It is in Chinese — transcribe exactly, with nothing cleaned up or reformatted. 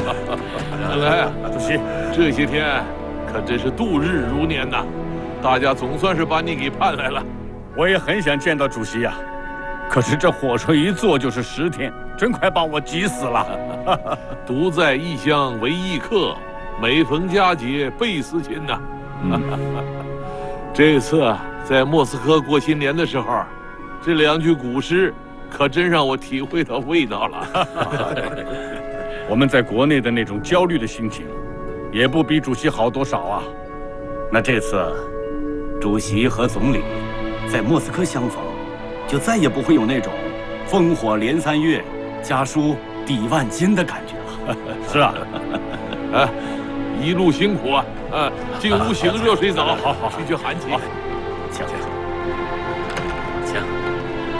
看来啊， 主席， 这些天可真是度日如年呐！大家总算是把你给盼来了。 我也很想见到主席呀，可是这火车一坐就是十天，真快把我急死了。 独在异乡为异客，每逢佳节倍思亲呐。嗯、这次在莫斯科过新年的时候，这两句古诗可真让我体会到味道了。 我们在国内的那种焦虑的心情，也不比主席好多少啊。 那这次，主席和总理在莫斯科相逢，就再也不会有那种烽火连三月，家书抵万金的感觉了。 是啊， 啊，一路辛苦啊！啊，进屋醒热水澡， 好好好， 去去寒气。